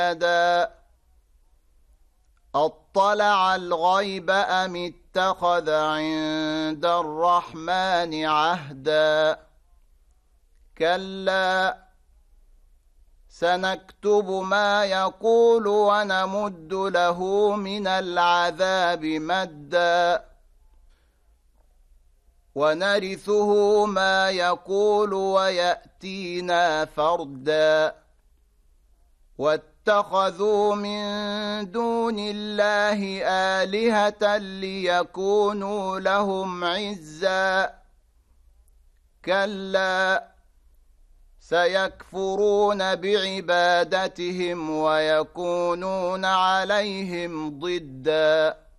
أطلع الغيب أم اتخذ عند الرحمن عهدا كلا سنكتب ما يقول ونمد له من العذاب مدا ونرثه ما يقول ويأتينا فردا واتخذوا من دون الله آلهة ليكونوا لهم عزا كلا سيكفرون بعبادتهم ويكونون عليهم ضدا